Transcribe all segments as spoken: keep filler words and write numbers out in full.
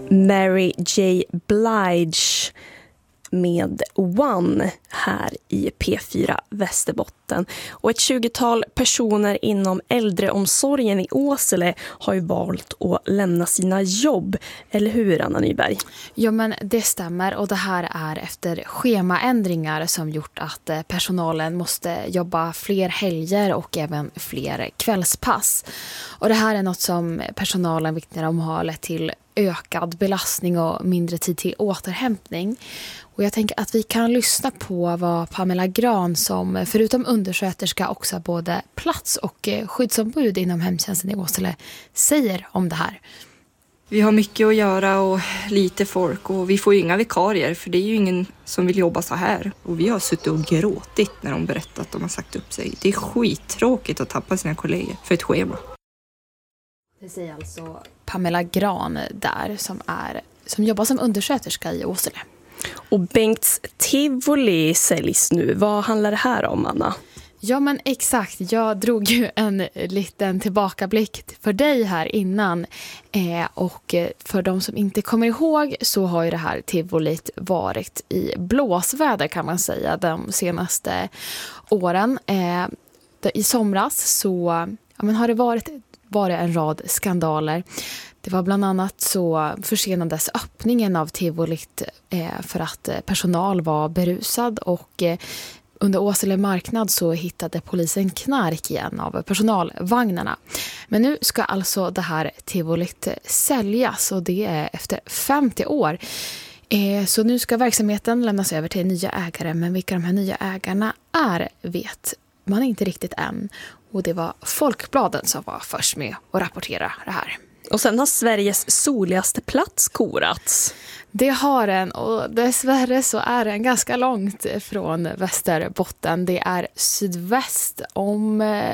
Mary J. Blige med One här i P fyra Västerbotten. Och ett tjugotal personer inom äldreomsorgen i Åsele har ju valt att lämna sina jobb. Eller hur, Anna Nyberg? Ja, men det stämmer, och det här är efter schemaändringar som gjort att personalen måste jobba fler helger och även fler kvällspass. Och det här är något som personalen vittnar om har lett till ökad belastning och mindre tid till återhämtning. Och jag tänker att vi kan lyssna på vad Pamela Gran, som förutom undersköterska också är både plats- och skyddsombud inom hemtjänsten i Åsele, säger om det här. Vi har mycket att göra och lite folk, och vi får ju inga vikarier, för det är ju ingen som vill jobba så här. Och vi har suttit och gråtit när de berättat att de har sagt upp sig. Det är skittråkigt att tappa sina kollegor för ett schema. Det säger alltså Pamela Gran där, som, är, som jobbar som undersköterska i Åsele. Och Bengts Tivoli säljs nu. Vad handlar det här om, Anna? Ja, men exakt. Jag drog ju en liten tillbakablick för dig här innan. Eh, och för de som inte kommer ihåg så har ju det här Tivolit varit i blåsväder, kan man säga, de senaste åren. Eh, I somras så ja, men har det varit, varit en rad skandaler. Det var bland annat så försenades öppningen av Tivolit eh, för att personal var berusad, och eh, under Åsele marknad så hittade polisen knark i en av personalvagnarna. Men nu ska alltså det här Tivolit säljas, och det är efter femtio år. Eh, så nu ska verksamheten lämnas över till nya ägare, men vilka de här nya ägarna är vet man inte riktigt än. Och det var Folkbladen som var först med att rapportera det här. Och sen har Sveriges soligaste plats korats. Det har den, och dessvärre så är den ganska långt från Västerbotten. Det är sydväst om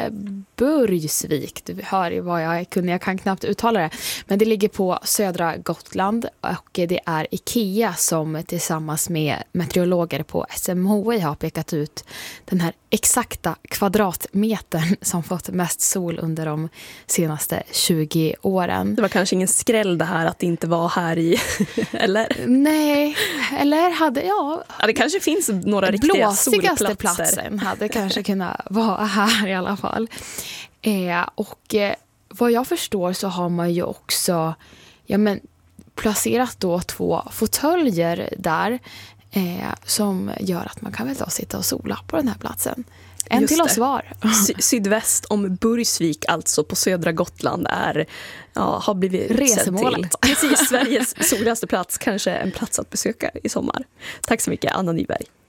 Burgsvik. Du hör ju vad jag kunde, jag kan knappt uttala det. Men det ligger på södra Gotland, och det är IKEA som tillsammans med meteorologer på S M H I har pekat ut den här exakta kvadratmetern som fått mest sol under de senaste tjugo åren. Det var kanske ingen skräll det här att det inte var här i, eller? Nej, eller hade, ja... ja det kanske finns några riktiga solplatser. Platsen hade kanske kunnat vara här i alla fall. Eh, och eh, vad jag förstår så har man ju också ja, men, placerat då två fåtöljer där eh, som gör att man kan väl då sitta och sola på den här platsen. En Just till oss det. var. Sy- sydväst om Burgsvik, alltså på södra Gotland, är, ja, har blivit resemålet. Till. Precis, Sveriges soligaste plats, kanske en plats att besöka i sommar. Tack så mycket, Anna Nyberg.